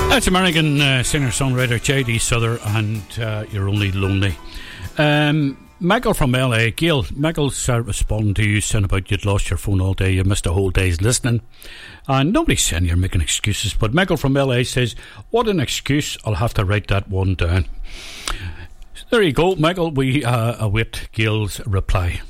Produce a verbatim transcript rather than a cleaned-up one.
That's American uh, singer-songwriter J D Souther and uh, You're Only Lonely. Um, Michael from L A, Gail, Michael's uh, responding to you saying about you'd lost your phone all day, you missed a whole day's listening. And nobody's saying you're making excuses, but Michael from L A says, what an excuse, I'll have to write that one down. There you go, Michael, we uh, await Gail's reply.